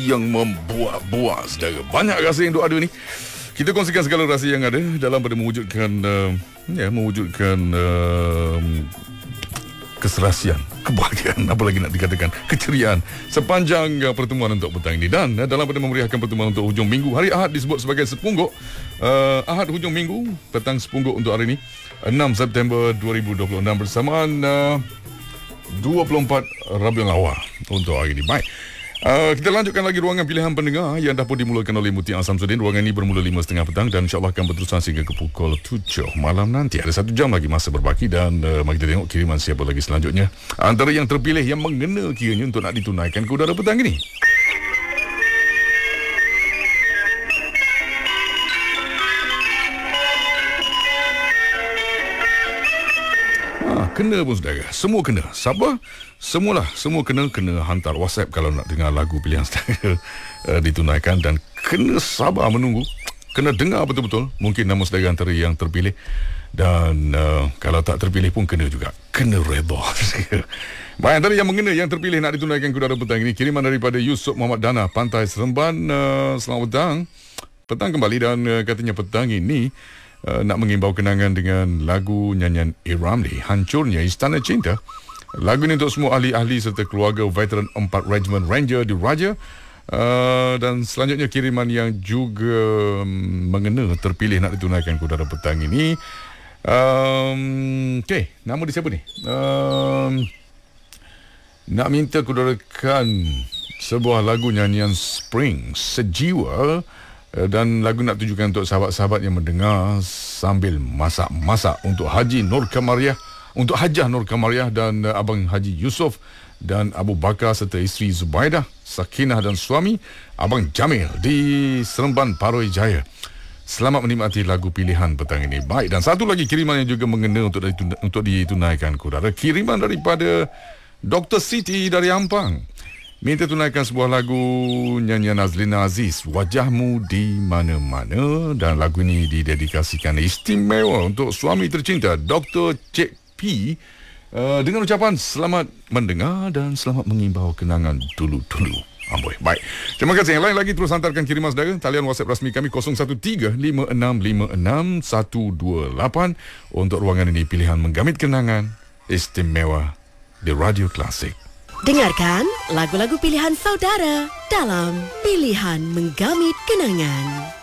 yang membuat-buat, saudara. Banyak rasa yang duk ada ni. Kita kongsikan segala rasa yang ada dalam pada mewujudkan keserasian, kebahagiaan, apa lagi nak dikatakan, keceriaan sepanjang pertemuan untuk petang ini. Dan dalam pada memeriahkan pertemuan untuk hujung minggu, hari Ahad disebut sebagai sepungguk. Ahad hujung minggu, petang sepungguk untuk hari ini 6 September 2026 bersamaan 24 Rabiul Awal untuk hari ini. Baik, kita lanjutkan lagi ruangan pilihan pendengar yang dah pun dimulakan oleh Mutia Samsudin. Ruangan ini bermula 5.30 petang dan insyaAllah akan berterusan sehingga ke pukul 7 malam nanti. Ada 1 jam lagi masa berbaki dan mari kita tengok kiriman siapa lagi selanjutnya antara yang terpilih yang mengena kiranya untuk nak ditunaikan ke udara petang ini. Kena pun saudara. Semua kena. Sabar. Semua kena hantar WhatsApp kalau nak dengar lagu pilihan saudara ditunaikan. Dan kena sabar menunggu. Kena dengar betul-betul. Mungkin nama saudara antara yang terpilih. Dan kalau tak terpilih pun kena juga. Kena redha. Baik, antara yang mengena yang terpilih nak ditunaikan ke udara petang ini, kiriman daripada Yusuf Muhammad Dana, Pantai Seremban. Selamat petang. Petang kembali dan katanya petang ini nak mengimbau kenangan dengan lagu nyanyian A. Ramli, Hancurnya Istana Cinta. Lagu ini untuk semua ahli-ahli serta keluarga veteran 4 Regiment Ranger di Raja. Dan selanjutnya kiriman yang juga mengena terpilih nak ditunaikan ke udara petang ini. Okey, nama dia siapa ni? Nak minta kudarakan sebuah lagu nyanyian Spring, Sejiwa. Dan lagu nak tujukan untuk sahabat-sahabat yang mendengar sambil masak-masak untuk Haji Nur Kamariah, untuk Hajah Nur Kamariah dan Abang Haji Yusof dan Abu Bakar serta isteri Zubaidah, Sakinah dan suami Abang Jamil di Seremban Paroi Jaya. Selamat menikmati lagu pilihan petang ini. Baik, dan satu lagi kiriman yang juga mengena untuk ditunaikan ke udara. Kiriman daripada Dr. Siti dari Ampang. Minta tunaikan sebuah lagu nyanyian Azlina Aziz, Wajahmu di Mana-Mana. Dan lagu ini didedikasikan istimewa untuk suami tercinta Dr. Cik P, dengan ucapan selamat mendengar dan selamat mengimbau kenangan dulu-dulu. Amboi. Baik, terima kasih. Yang lain lagi terus hantarkan kiriman saudara. Talian WhatsApp rasmi kami 0135656128 untuk ruangan ini pilihan menggamit kenangan istimewa di Radio Klasik. Dengarkan lagu-lagu pilihan saudara dalam Pilihan Menggamit Kenangan.